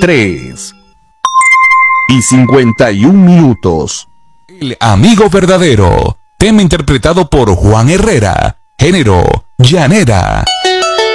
3:51. El amigo verdadero. Tema interpretado por Juan Herrera. Género: llanera.